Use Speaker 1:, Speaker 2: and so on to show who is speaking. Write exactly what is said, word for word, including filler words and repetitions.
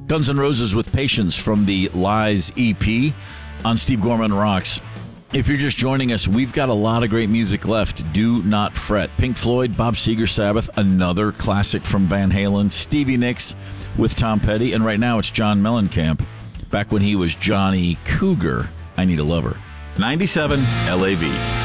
Speaker 1: Guns N' Roses with Patience from the Lies E P on Steve Gorman Rocks. If you're just joining us, we've got a lot of great music left. Do not fret. Pink Floyd, Bob Seger, Sabbath, another classic from Van Halen, Stevie Nicks with Tom Petty, and right now it's John Mellencamp, back when he was Johnny Cougar, I Need a Lover. ninety-seven L A V.